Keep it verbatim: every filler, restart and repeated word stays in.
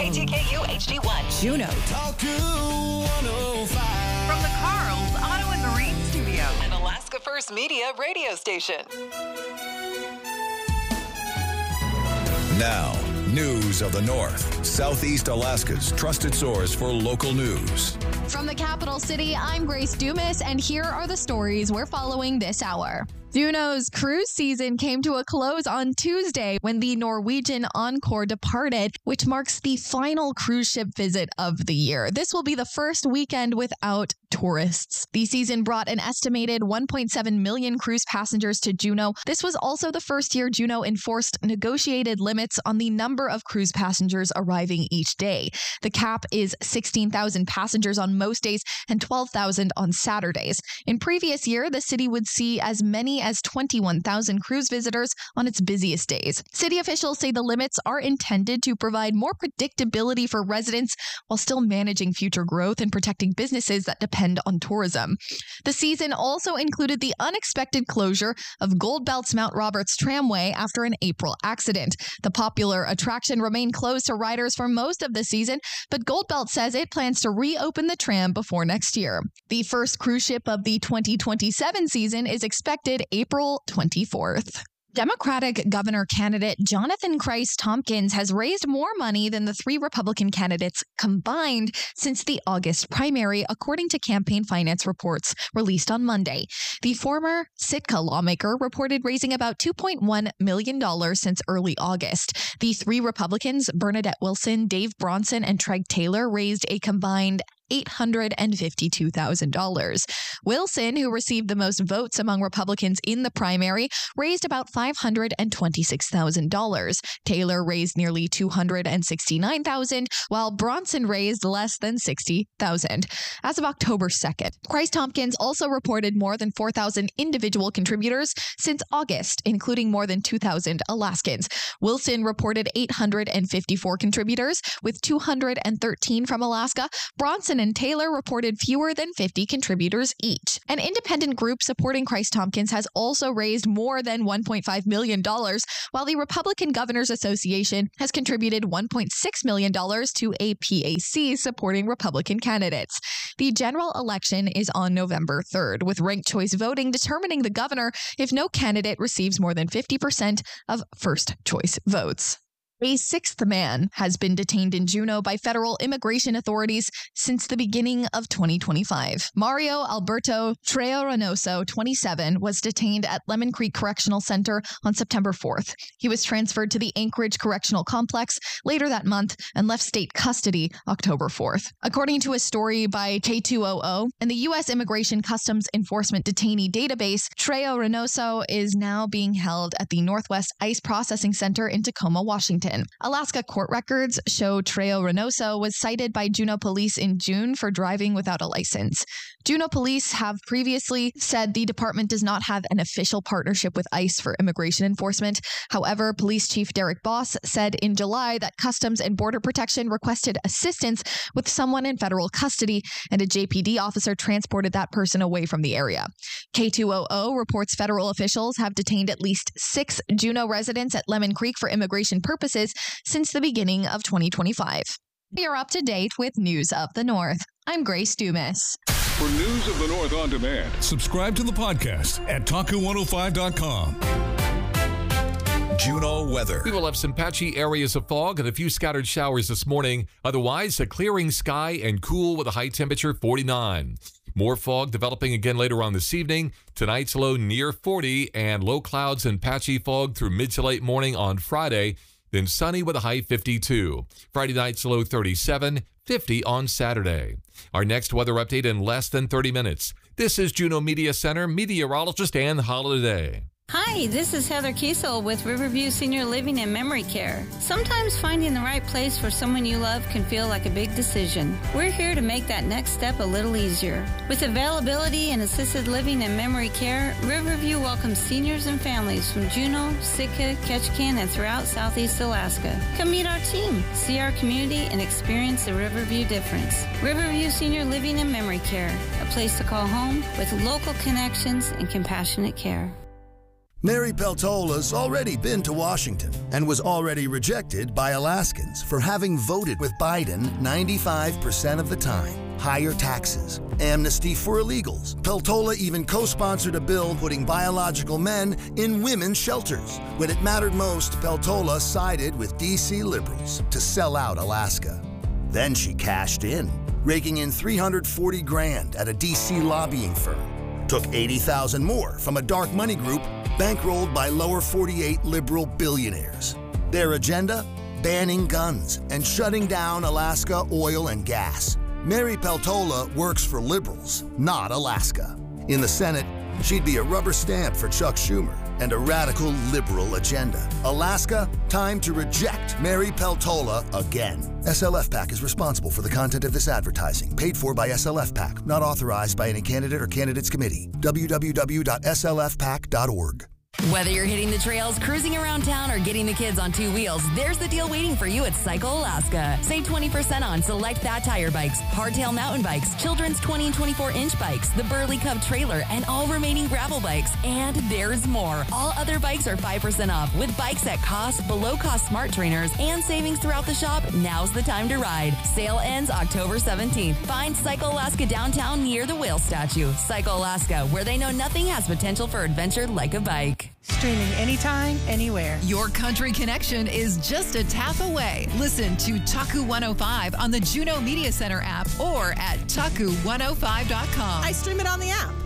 K T K U H D one. Juneau. Talk to one oh five. From the Carl's Auto and Marine Studio. An Alaska First Media radio station. Now, news of the North, Southeast Alaska's trusted source for local news. From the capital city, I'm Grace Dumas, and here are the stories we're following this hour. Juneau's cruise season came to a close on Tuesday when the Norwegian Encore departed, which marks the final cruise ship visit of the year. This will be the first weekend without tourists. The season brought an estimated one point seven million cruise passengers to Juneau. This was also the first year Juneau enforced negotiated limits on the number of cruise passengers arriving each day. The cap is sixteen thousand passengers on most days and twelve thousand on Saturdays. In previous year, the city would see as many as twenty-one thousand cruise visitors on its busiest days. City officials say the limits are intended to provide more predictability for residents while still managing future growth and protecting businesses that depend on tourism. The season also included the unexpected closure of Gold Belt's Mount Roberts Tramway after an April accident. The popular attraction remained closed to riders for most of the season, but Gold Belt says it plans to reopen the tram before next year. The first cruise ship of the twenty twenty-seven season is expected April twenty-fourth. Democratic governor candidate Jonathan Christ Tompkins has raised more money than the three Republican candidates combined since the August primary, according to campaign finance reports released on Monday. The former Sitka lawmaker reported raising about two point one million dollars since early August. The three Republicans, Bernadette Wilson, Dave Bronson, and Treg Taylor, raised a combined eight hundred fifty-two thousand dollars. Wilson, who received the most votes among Republicans in the primary, raised about five hundred twenty-six thousand dollars. Taylor raised nearly two hundred sixty-nine thousand dollars, while Bronson raised less than sixty thousand dollars. As of October second, Christ Tompkins also reported more than four thousand individual contributors since August, including more than two thousand Alaskans. Wilson reported eight hundred fifty-four contributors, with two hundred thirteen from Alaska. Bronson and Taylor reported fewer than fifty contributors each. An independent group supporting Christ Tompkins has also raised more than one point five million dollars, while the Republican Governors Association has contributed one point six million dollars to a P A C supporting Republican candidates. The general election is on November third, with ranked choice voting determining the governor if no candidate receives more than fifty percent of first choice votes. A sixth man has been detained in Juneau by federal immigration authorities since the beginning of twenty twenty-five. Mario Alberto Trejo Reynoso, twenty-seven, was detained at Lemon Creek Correctional Center on September fourth. He was transferred to the Anchorage Correctional Complex later that month and left state custody October fourth. According to a story by K two O O, in the U S Immigration Customs Enforcement Detainee Database, Trejo Reynoso is now being held at the Northwest Ice Processing Center in Tacoma, Washington. Alaska court records show Trejo Reynoso was cited by Juneau Police in June for driving without a license. Juneau Police have previously said the department does not have an official partnership with ICE for immigration enforcement. However, Police Chief Derek Boss said in July that Customs and Border Protection requested assistance with someone in federal custody, and a J P D officer transported that person away from the area. K two O O reports federal officials have detained at least six Juneau residents at Lemon Creek for immigration purposes since the beginning of twenty twenty-five. You're up to date with News of the North. I'm Grace Dumas. For News of the North on demand, subscribe to the podcast at taku one oh five dot com. Juneau weather. We will have some patchy areas of fog and a few scattered showers this morning. Otherwise, a clearing sky and cool with a high temperature forty-nine. More fog developing again later on this evening. Tonight's low near forty and low clouds and patchy fog through mid to late morning on Friday. Then sunny with a high fifty-two. Friday night's low thirty-seven, fifty on Saturday. Our next weather update in less than thirty minutes. This is Juneau Media Center meteorologist Ann Holiday. Hi, this is Heather Kiesel with Riverview Senior Living and Memory Care. Sometimes finding the right place for someone you love can feel like a big decision. We're here to make that next step a little easier. With availability in assisted living and memory care, Riverview welcomes seniors and families from Juneau, Sitka, Ketchikan, and throughout Southeast Alaska. Come meet our team, see our community, and experience the Riverview difference. Riverview Senior Living and Memory Care, a place to call home with local connections and compassionate care. Mary Peltola's already been to Washington and was already rejected by Alaskans for having voted with Biden ninety-five percent of the time. Higher taxes, amnesty for illegals. Peltola even co-sponsored a bill putting biological men in women's shelters. When it mattered most, Peltola sided with D C liberals to sell out Alaska. Then she cashed in, raking in three hundred forty grand at a D C lobbying firm. Took eighty thousand more from a dark money group bankrolled by lower forty-eight liberal billionaires. Their agenda? Banning guns and shutting down Alaska oil and gas. Mary Peltola works for liberals, not Alaska. In the Senate, she'd be a rubber stamp for Chuck Schumer and a radical liberal agenda. Alaska, time to reject Mary Peltola again. S L F PAC is responsible for the content of this advertising, paid for by S L F PAC, not authorized by any candidate or candidates committee. w w w dot s l f pac dot org. Whether you're hitting the trails, cruising around town, or getting the kids on two wheels, there's the deal waiting for you at Cycle Alaska. Save twenty percent on select fat tire bikes, hardtail mountain bikes, children's twenty and twenty-four inch bikes, the Burley Cub trailer, and all remaining gravel bikes. And there's more. All other bikes are five percent off with bikes at cost, below cost smart trainers, and savings throughout the shop. Now's the time to ride. Sale ends October seventeenth. Find Cycle Alaska downtown near the whale statue. Cycle Alaska, where they know nothing has potential for adventure like a bike. Streaming anytime, anywhere. Your country connection is just a tap away. Listen to Taku one oh five on the Juno Media Center app or at taku one oh five dot com. I stream it on the app.